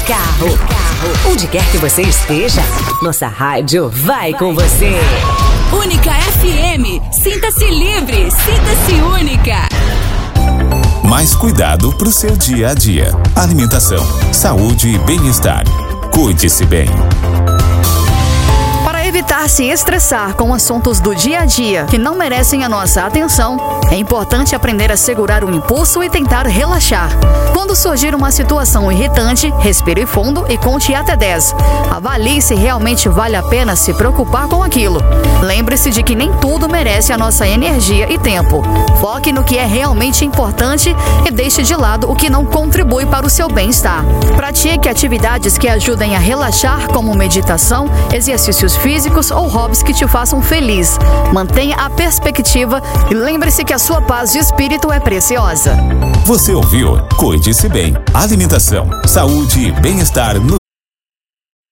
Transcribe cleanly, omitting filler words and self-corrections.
carro. Onde quer que você esteja, nossa rádio vai com você. Única FM, sinta-se livre, sinta-se única. Mais cuidado pro seu dia a dia. Alimentação, saúde e bem-estar. Cuide-se bem. Para evitar se estressar com assuntos do dia a dia que não merecem a nossa atenção, é importante aprender a segurar o impulso e tentar relaxar. Quando surgir uma situação irritante, respire fundo e conte até 10. Avalie se realmente vale a pena se preocupar com aquilo. Lembre-se de que nem tudo merece a nossa energia e tempo. Foque no que é realmente importante e deixe de lado o que não contribui para o seu bem-estar. Pratique atividades que ajudem a relaxar, como meditação, exercícios físicos ou hobbies que te façam feliz. Mantenha a perspectiva e lembre-se que a sua paz de espírito é preciosa. Você ouviu? Cuide-se bem. Alimentação, saúde e bem-estar no